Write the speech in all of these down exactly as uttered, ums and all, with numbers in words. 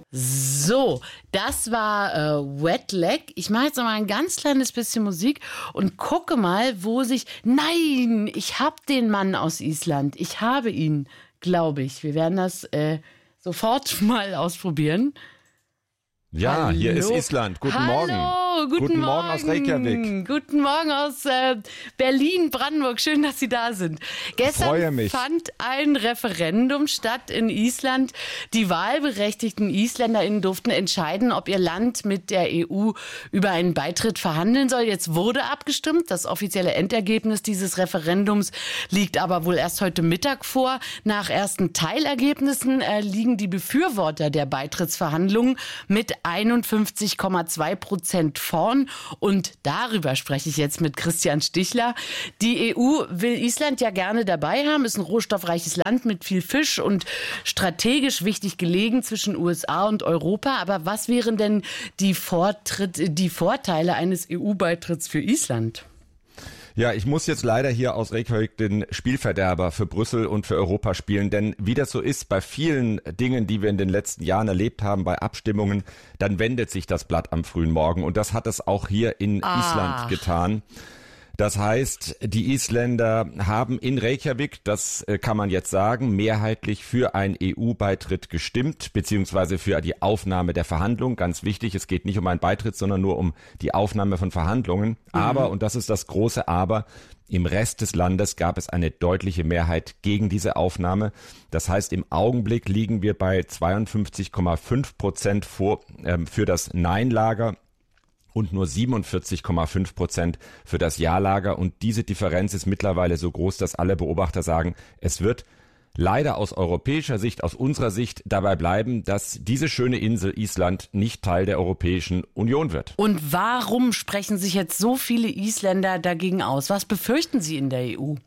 So, das war äh, Wet Leg. Ich mache jetzt noch mal ein ganz kleines bisschen Musik und gucke mal, wo sich... Nein, ich habe den Mann aus Island. Ich habe ihn, glaube ich. Wir werden das äh, sofort mal ausprobieren. Ja, Hallo. Hier ist Island. Guten Hallo, Morgen. Guten, guten Morgen. Morgen aus Reykjavik. Guten Morgen aus äh, Berlin, Brandenburg. Schön, dass Sie da sind. Gestern Freue mich. fand ein Referendum statt in Island. Die wahlberechtigten IsländerInnen durften entscheiden, ob ihr Land mit der E U über einen Beitritt verhandeln soll. Jetzt wurde abgestimmt. Das offizielle Endergebnis dieses Referendums liegt aber wohl erst heute Mittag vor. Nach ersten Teilergebnissen äh, liegen die Befürworter der Beitrittsverhandlungen mit einundfünfzig Komma zwei Prozent vorn. Und darüber spreche ich jetzt mit Christian Stichler. Die E U will Island ja gerne dabei haben. Ist ein rohstoffreiches Land mit viel Fisch und strategisch wichtig gelegen zwischen U S A und Europa. Aber was wären denn die, Vortritt, die Vorteile eines E U-Beitritts für Island? Ja, ich muss jetzt leider hier aus Reykjavik den Spielverderber für Brüssel und für Europa spielen, denn wie das so ist bei vielen Dingen, die wir in den letzten Jahren erlebt haben, bei Abstimmungen, dann wendet sich das Blatt am frühen Morgen und das hat es auch hier in ah. Island getan. Das heißt, die Isländer haben in Reykjavik, das kann man jetzt sagen, mehrheitlich für einen E U-Beitritt gestimmt, beziehungsweise für die Aufnahme der Verhandlungen. Ganz wichtig, es geht nicht um einen Beitritt, sondern nur um die Aufnahme von Verhandlungen. Mhm. Aber, und das ist das große Aber, im Rest des Landes gab es eine deutliche Mehrheit gegen diese Aufnahme. Das heißt, im Augenblick liegen wir bei zweiundfünfzig Komma fünf Prozent vor, äh, für das Nein-Lager. Und nur siebenundvierzig Komma fünf Prozent für das Ja-Lager. Und diese Differenz ist mittlerweile so groß, dass alle Beobachter sagen, es wird leider aus europäischer Sicht, aus unserer Sicht dabei bleiben, dass diese schöne Insel Island nicht Teil der Europäischen Union wird. Und warum sprechen sich jetzt so viele Isländer dagegen aus? Was befürchten sie in der E U?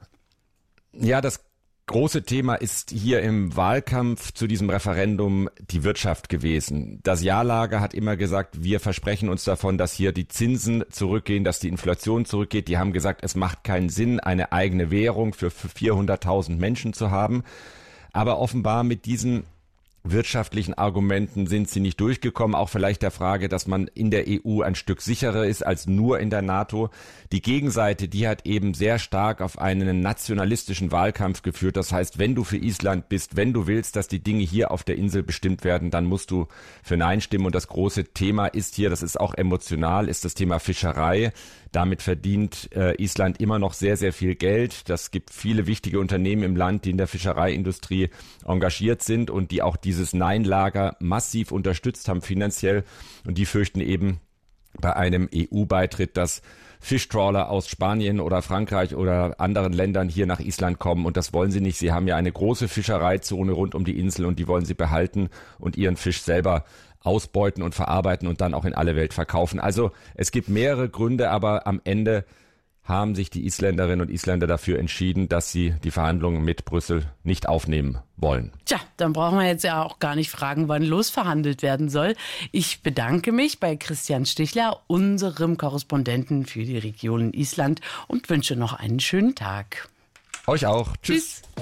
Ja, das große Thema ist hier im Wahlkampf zu diesem Referendum die Wirtschaft gewesen. Das Ja-Lager hat immer gesagt, wir versprechen uns davon, dass hier die Zinsen zurückgehen, dass die Inflation zurückgeht. Die haben gesagt, es macht keinen Sinn, eine eigene Währung für vierhunderttausend Menschen zu haben. Aber offenbar mit diesen wirtschaftlichen Argumenten sind sie nicht durchgekommen, auch vielleicht der Frage, dass man in der E U ein Stück sicherer ist als nur in der NATO. Die Gegenseite, die hat eben sehr stark auf einen nationalistischen Wahlkampf geführt. Das heißt, wenn du für Island bist, wenn du willst, dass die Dinge hier auf der Insel bestimmt werden, dann musst du für Nein stimmen. Und das große Thema ist hier, das ist auch emotional, ist das Thema Fischerei. Damit verdient äh, Island immer noch sehr, sehr viel Geld. Das gibt viele wichtige Unternehmen im Land, die in der Fischereiindustrie engagiert sind und die auch dieses Nein-Lager massiv unterstützt haben finanziell. Und die fürchten eben bei einem E U-Beitritt, dass Fischtrawler aus Spanien oder Frankreich oder anderen Ländern hier nach Island kommen. Und das wollen sie nicht. Sie haben ja eine große Fischereizone rund um die Insel und die wollen sie behalten und ihren Fisch selber ausbeuten und verarbeiten und dann auch in alle Welt verkaufen. Also es gibt mehrere Gründe, aber am Ende haben sich die Isländerinnen und Isländer dafür entschieden, dass sie die Verhandlungen mit Brüssel nicht aufnehmen wollen. Tja, dann brauchen wir jetzt ja auch gar nicht fragen, wann losverhandelt werden soll. Ich bedanke mich bei Christian Stichler, unserem Korrespondenten für die Region Island, und wünsche noch einen schönen Tag. Euch auch. Tschüss. Tschüss.